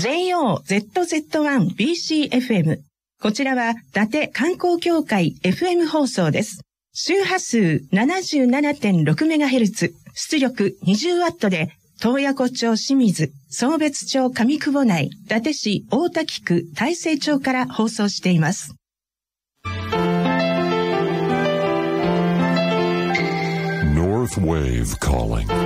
JOZZ1BCFM。こちらは伊達観光協会 FM 放送です。周波数 77.6MHz、出力 20W で、洞爺湖町清水、壮別町上久保内、伊達市大滝区大成町から放送しています。 North Wave calling.